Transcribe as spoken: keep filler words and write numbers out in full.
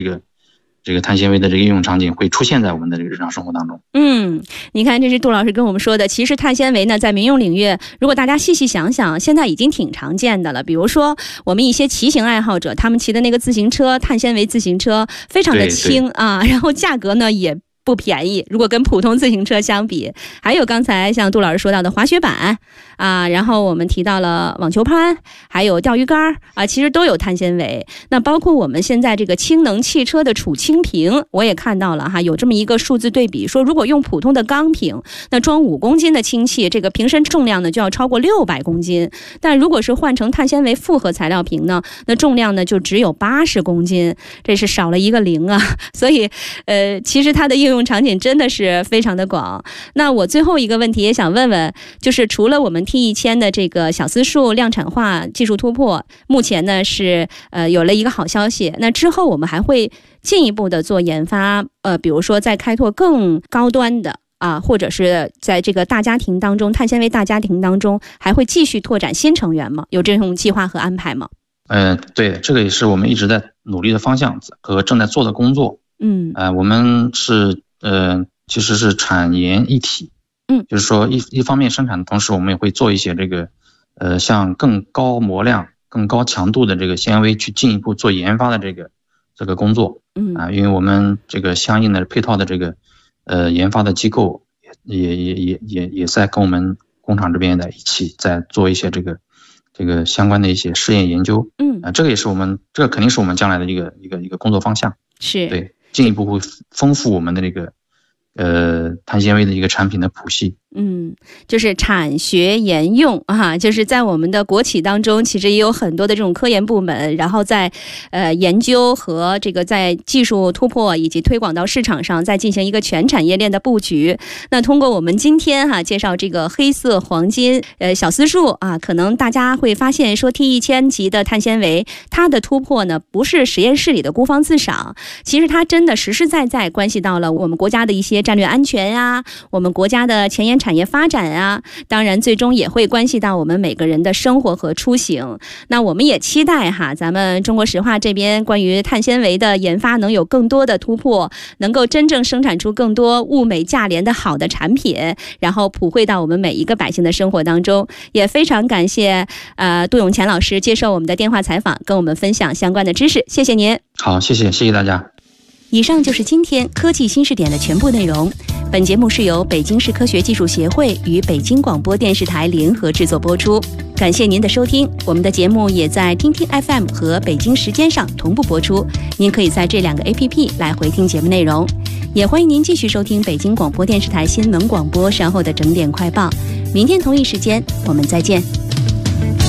这个这个碳纤维的这个应用场景会出现在我们的这个日常生活当中。 嗯，你看，这是杜老师跟我们说的。其实碳纤维呢，在民用领域，如果大家细细想想，现在已经挺常见的了。比如说，我们一些骑行爱好者，他们骑的那个自行车，碳纤维自行车，非常的轻啊，然后价格呢也不便宜，如果跟普通自行车相比。还有刚才像杜老师说到的滑雪板啊，然后我们提到了网球拍，还有钓鱼竿啊，其实都有碳纤维。那包括我们现在这个氢能汽车的储氢瓶，我也看到了哈，有这么一个数字对比，说如果用普通的钢瓶，那装五公斤的氢气，这个瓶身重量呢就要超过六百公斤。但如果是换成碳纤维复合材料瓶呢，那重量呢就只有八十公斤，这是少了一个零啊。所以呃，其实它的应用场景真的是非常的广。那我最后一个问题也想问问，就是除了我们 T 一千的这个小丝束量产化技术突破，目前呢是呃有了一个好消息，那之后我们还会进一步的做研发，呃，比如说在开拓更高端的啊，或者是在这个大家庭当中，碳纤维大家庭当中，还会继续拓展新成员吗？有这种计划和安排吗？ 呃，对，这个也是我们一直在努力的方向和正在做的工作。 嗯， 呃，我们是呃，其实是产研一体。 嗯， 就是说一一方面生产的同时，我们也会做一些这个呃，像更高模量、更高强度的这个纤维去进一步做研发的这个这个工作。 嗯啊，因为我们这个相应的配套的这个呃研发的机构也也也也也在跟我们工厂这边的一起在做一些这个这个相关的一些试验研究。 嗯啊，这个也是我们这个肯定是我们将来的一个一个一个工作方向。 是， 对，进一步会丰富我们的这个呃碳纤维的一个产品的谱系。 嗯，就是产学研用啊，就是在我们的国企当中，其实也有很多的这种科研部门，然后在呃研究和这个在技术突破以及推广到市场上，再进行一个全产业链的布局。那通过我们今天哈、啊、介绍这个黑色黄金呃小丝束啊，可能大家会发现说 T 一千级的碳纤维，它的突破呢不是实验室里的孤芳自赏，其实它真的实实在在关系到了我们国家的一些战略安全呀、啊，我们国家的前沿产业发展啊，当然最终也会关系到我们每个人的生活和出行。那我们也期待哈，咱们中国石化这边关于碳纤维的研发能有更多的突破，能够真正生产出更多物美价廉的好的产品，然后普惠到我们每一个百姓的生活当中。也非常感谢呃杜永乾老师接受我们的电话采访，跟我们分享相关的知识，谢谢您。 好，谢谢，谢谢大家。 以上就是今天科技新视点的全部内容。本节目是由北京市科学技术协会与北京广播电视台联合制作播出。感谢您的收听，我们的节目也在听听 F M 和北京时间上同步播出，您可以在这两个 A P P 来回听节目内容。也欢迎您继续收听北京广播电视台新闻广播稍后的整点快报。明天同一时间我们再见。